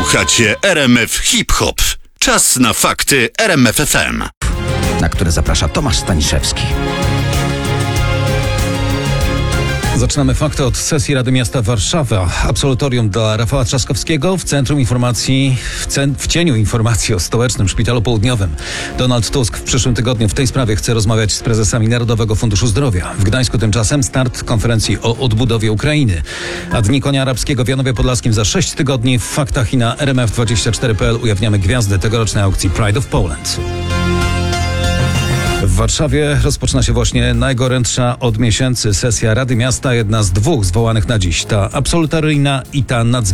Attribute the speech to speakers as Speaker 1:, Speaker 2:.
Speaker 1: Słuchacie RMF Hip Hop. Czas na fakty RMF FM.
Speaker 2: Na które zaprasza Tomasz Staniszewski.
Speaker 3: Zaczynamy fakty od sesji Rady Miasta Warszawa. Absolutorium dla Rafała Trzaskowskiego w centrum informacji, w cieniu informacji o stołecznym Szpitalu Południowym. Donald Tusk w przyszłym tygodniu w tej sprawie chce rozmawiać z prezesami Narodowego Funduszu Zdrowia. W Gdańsku tymczasem start konferencji o odbudowie Ukrainy. A Dni Konia Arabskiego w Janowie Podlaskim za 6 tygodni. W faktach i na rmf24.pl ujawniamy gwiazdy tegorocznej aukcji Pride of Poland. W Warszawie rozpoczyna się właśnie najgorętsza od miesięcy sesja Rady Miasta, jedna z dwóch zwołanych na dziś. Ta absolutoryjna i ta nadzwyczajna.